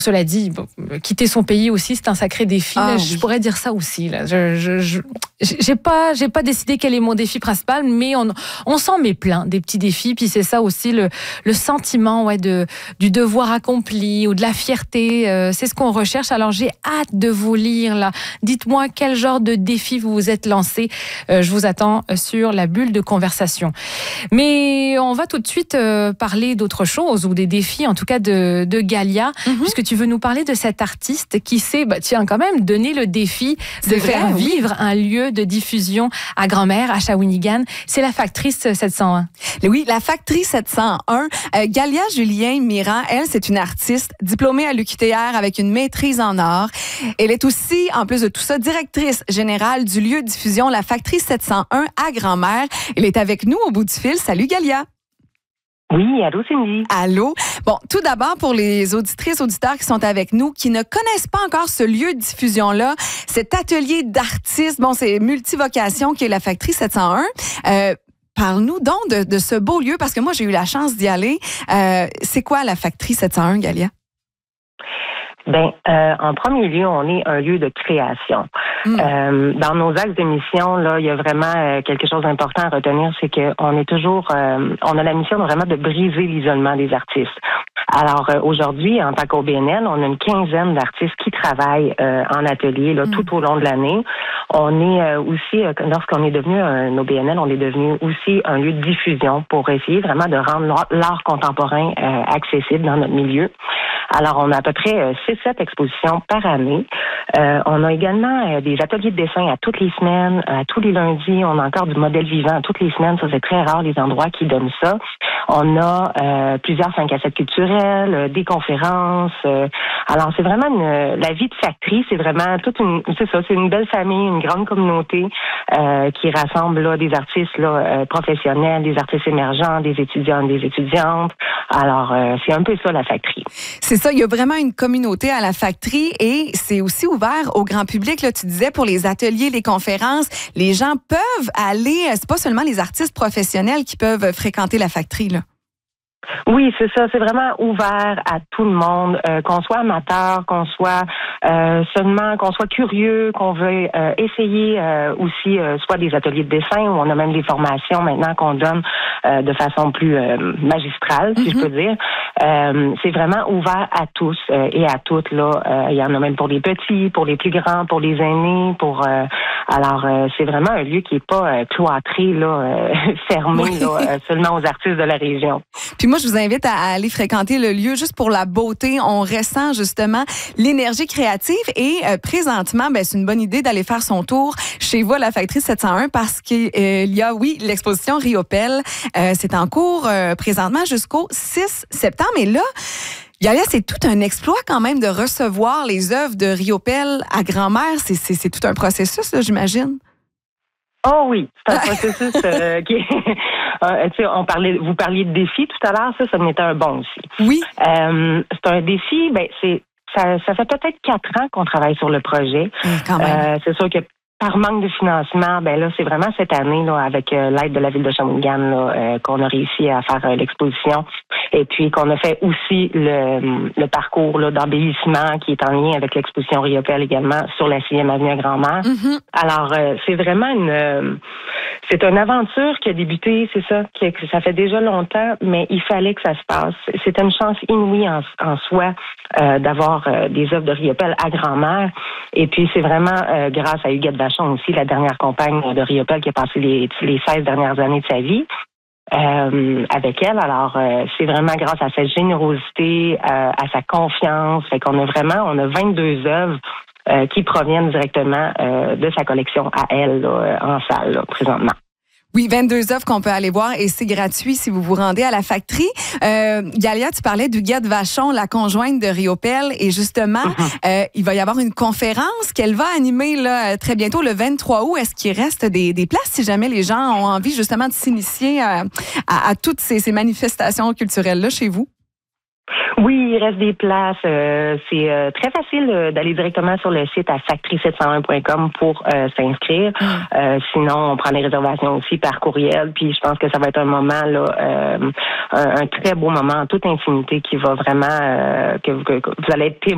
Cela dit, bon, quitter son pays aussi, c'est un sacré défi. Là, je pourrais dire ça aussi. Là. J'ai pas décidé quel est mon défi principal, mais on s'en met plein des petits défis. Puis c'est ça aussi le sentiment du devoir accompli ou de la fierté. C'est ce qu'on recherche. Alors j'ai hâte de vous lire là. Dites-moi quel genre de défi vous vous êtes lancé. Je vous attends sur la bulle de conversation. Mais on va tout de suite parler d'autre chose ou des défis, en tout cas de Galia, puisque tu veux nous parler de cet artiste qui s'est, quand même donné le défi de faire vivre un lieu de diffusion à Grand-Mère, à Shawinigan. C'est la Factrice 701. Oui, la Factrice 701. Galia Julien-Mirand, elle, c'est une artiste diplômée à l'UQTR avec une maîtrise en art. Elle est aussi, en plus de tout ça, directrice générale du lieu de diffusion La Factrice 701 à Grand-Mère. Elle est avec nous au bout du fil. Salut Galia. Oui, allô Cindy. Allô. Bon, tout d'abord, pour les auditrices, auditeurs qui sont avec nous, qui ne connaissent pas encore ce lieu de diffusion-là, cet atelier d'artistes, c'est multivocation qui est la Factrice 701. Parle-nous donc de ce beau lieu, parce que moi, j'ai eu la chance d'y aller. C'est quoi la Factrice 701, Galia? En premier lieu, on est un lieu de création. Dans nos axes de mission, là, il y a vraiment quelque chose d'important à retenir, c'est qu'on est toujours, on a la mission vraiment de briser l'isolement des artistes. Alors aujourd'hui, en tant qu'OBNL, on a une quinzaine d'artistes qui travaillent en atelier là, tout au long de l'année. On est aussi, lorsqu'on est devenu un OBNL, on est devenu aussi un lieu de diffusion pour essayer vraiment de rendre l'art contemporain accessible dans notre milieu. Alors, on a à peu près 6-7 expositions par année. On a également des ateliers de dessin à toutes les semaines, à tous les lundis. On a encore du modèle vivant à toutes les semaines. Ça, c'est très rare, les endroits qui donnent ça. On a plusieurs 5 à 7 culturelles, des conférences. Alors, c'est vraiment la vie de Factrice, c'est vraiment c'est une belle famille, une grande communauté qui rassemble là, des artistes là, professionnels, des artistes émergents, des étudiants, des étudiantes. Alors, c'est un peu ça, la Factrice. C'est ça, il y a vraiment une communauté à la Factrice et c'est aussi ouvert au grand public. Là, tu disais, pour les ateliers, les conférences, les gens peuvent aller, c'est pas seulement les artistes professionnels qui peuvent fréquenter la Factrice, là. Oui, c'est ça. C'est vraiment ouvert à tout le monde, qu'on soit amateur, qu'on soit qu'on soit curieux, qu'on veut essayer aussi soit des ateliers de dessin où on a même des formations maintenant qu'on donne de façon plus magistrale, si je peux dire. C'est vraiment ouvert à tous et à toutes là. Il y en a même pour les petits, pour les plus grands, pour les aînés, alors c'est vraiment un lieu qui est pas cloîtré là, fermé là, seulement aux artistes de la région. Puis moi, je vous invite à aller fréquenter le lieu juste pour la beauté. On ressent justement l'énergie créative et présentement, c'est une bonne idée d'aller faire son tour chez vous à la Factrice 701 parce qu'il y a, l'exposition Riopelle. C'est en cours présentement jusqu'au 6 septembre. Et là, Galia, c'est tout un exploit quand même de recevoir les œuvres de Riopelle à Grand-Mère. C'est tout un processus, là, j'imagine. Oh oui, c'est un processus qui est... vous parliez de défi tout à l'heure, ça en était un bon aussi. Oui. C'est un défi, ça fait peut-être 4 ans qu'on travaille sur le projet. Quand même. C'est sûr que par manque de financement, là, c'est vraiment cette année, là, avec l'aide de la ville de Shawinigan, là, qu'on a réussi à faire l'exposition. Et puis qu'on a fait aussi le parcours là, d'embellissement qui est en lien avec l'exposition Riopelle également sur la 6e avenue à Grand-Mère. Alors, c'est vraiment c'est une aventure qui a débuté, c'est ça, que ça fait déjà longtemps, mais il fallait que ça se passe. C'était une chance inouïe en soi d'avoir des œuvres de Riopelle à Grand-Mère. Et puis, c'est vraiment grâce à Huguette Vachon aussi, la dernière compagne de Riopelle qui a passé les 16 dernières années de sa vie. Avec elle. Alors, c'est vraiment grâce à sa générosité, à sa confiance. Fait qu'on on a 22 œuvres qui proviennent directement de sa collection à elle, là, en salle, là, présentement. Oui, 22 œuvres qu'on peut aller voir et c'est gratuit si vous vous rendez à la Factrice. Galia, tu parlais d'Huguette Vachon, la conjointe de Riopelle, et justement, il va y avoir une conférence qu'elle va animer là, très bientôt, le 23 août. Est-ce qu'il reste des places si jamais les gens ont envie justement de s'initier à toutes ces manifestations culturelles-là chez vous? Oui, il reste des places. C'est très facile d'aller directement sur le site à factrice701.com pour s'inscrire. Sinon, on prend les réservations aussi par courriel. Puis je pense que ça va être un moment là, un très beau moment en toute intimité qui va vraiment que vous allez être témoin